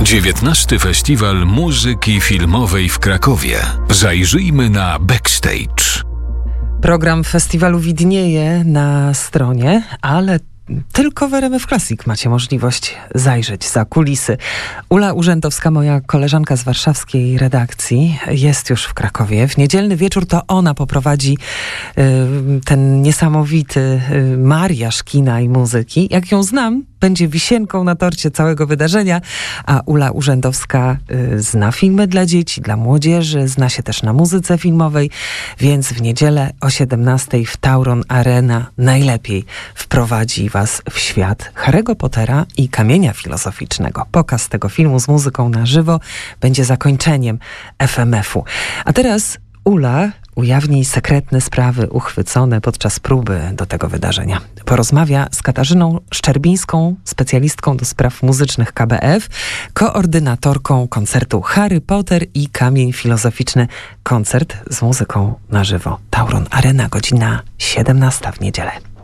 XIX Festiwal Muzyki Filmowej w Krakowie. Zajrzyjmy na backstage. Program festiwalu widnieje na stronie, ale tylko w RMF Classic macie możliwość zajrzeć za kulisy. Ula Urzędowska, moja koleżanka z warszawskiej redakcji, jest już w Krakowie. W niedzielny wieczór to ona poprowadzi ten niesamowity mariaż kina i muzyki. Jak ją znam, będzie wisienką na torcie całego wydarzenia, a Ula Urzędowska zna filmy dla dzieci, dla młodzieży, zna się też na muzyce filmowej, więc w niedzielę o 17:00 w Tauron Arena najlepiej wprowadzi was w świat Harry'ego Pottera i Kamienia Filozoficznego. Pokaz tego filmu z muzyką na żywo będzie zakończeniem FMF-u. A teraz Ula ujawni sekretne sprawy uchwycone podczas próby do tego wydarzenia. Porozmawia z Katarzyną Szczerbińską, specjalistką do spraw muzycznych KBF, koordynatorką koncertu Harry Potter i Kamień Filozoficzny. Koncert z muzyką na żywo. Tauron Arena, godzina 17:00 w niedzielę.